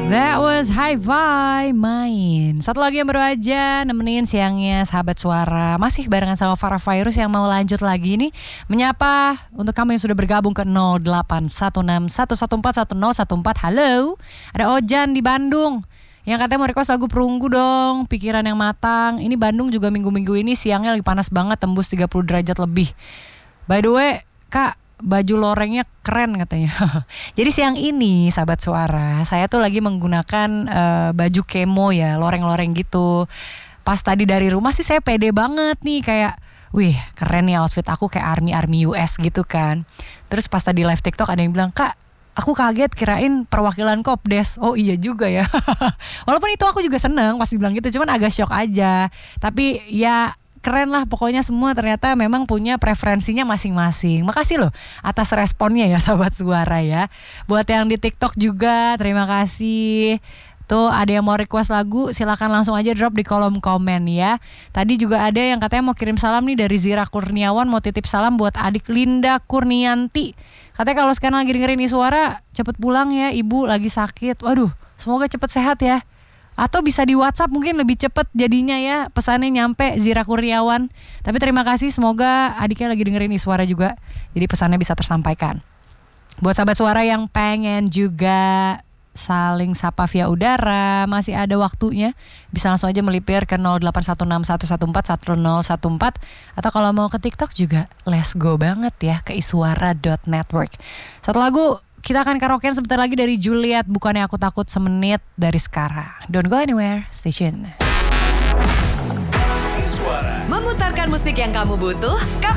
That was Hi-Fi main. Satu lagi yang baru aja nemenin siangnya Sahabat Suara. Masih barengan sama Farah Virus yang mau lanjut lagi nih menyapa untuk kamu yang sudah bergabung ke 08161141141014. Halo, ada Ojan di Bandung yang katanya mau request lagu Perunggu dong, Pikiran yang Matang. Ini Bandung juga minggu-minggu ini siangnya lagi panas banget, tembus 30 derajat lebih. By the way, Kak, baju lorengnya keren katanya. Jadi siang ini Sahabat Suara, saya tuh lagi menggunakan baju kemo ya, loreng-loreng gitu. Pas tadi dari rumah sih saya pede banget nih, kayak wih keren nih outfit aku, kayak army US gitu kan. Terus pas tadi live TikTok ada yang bilang, Kak, aku kaget kirain perwakilan Kopdes. Oh iya juga ya. Walaupun itu aku juga seneng pas dibilang gitu, cuman agak shock aja. Tapi ya keren lah pokoknya, semua ternyata memang punya preferensinya masing-masing. Makasih loh atas responnya ya Sahabat Suara ya. Buat yang di TikTok juga terima kasih. Tuh ada yang mau request lagu, silakan langsung aja drop di kolom komen ya. Tadi juga ada yang katanya mau kirim salam nih dari Zira Kurniawan, mau titip salam buat adik Linda Kurnianti. Katanya kalau sekarang lagi dengerin ini suara, cepet pulang ya, ibu lagi sakit. Waduh, semoga cepet sehat ya. Atau bisa di WhatsApp mungkin lebih cepet jadinya ya, pesannya nyampe Zira Kurniawan. Tapi terima kasih, semoga adiknya lagi dengerin Iswara juga, jadi pesannya bisa tersampaikan. Buat Sahabat Suara yang pengen juga saling sapa via udara, masih ada waktunya, bisa langsung aja melipir ke 08161141141014. Atau kalau mau ke TikTok juga let's go banget ya ke iswara.network. Satu lagu kita akan karaokean sebentar lagi dari Juliet, Bukannya Aku Takut, semenit dari sekarang. Don't go anywhere, stay tune. Memutarkan musik yang kamu butuh,